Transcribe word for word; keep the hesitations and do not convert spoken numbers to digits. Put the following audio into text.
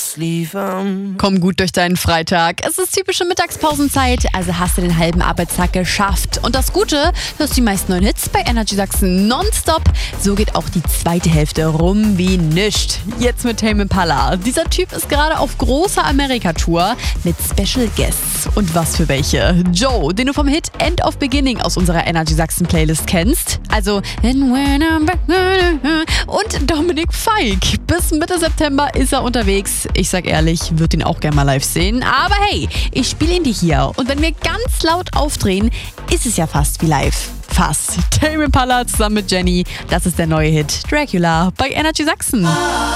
ausliefern. Komm gut durch deinen Freitag. Es ist typische Mittagspausenzeit, also hast du den halben Arbeitstag geschafft. Und das Gute, du hast die meisten neuen Hits bei Energy Sachsen nonstop. So geht auch die zweite Hälfte rum wie nischt. Jetzt mit Tame Impala. Dieser Typ ist gerade auf großer Amerika-Tour mit Special Guests. Und was für welche? Joe, den du vom Hit End of Beginning aus unserer Energy Sachsen Playlist kennst. Also und Dominik Fike. Bis Mitte September ist er unterwegs. Ich sag ehrlich, würde ihn auch gerne mal live sehen. Aber hey, ich spiele ihn dir hier. Und wenn wir ganz laut aufdrehen, ist es ja fast wie live. Fast. Tame Impala zusammen mit Jenny. Das ist der neue Hit Dracula bei Energy Sachsen.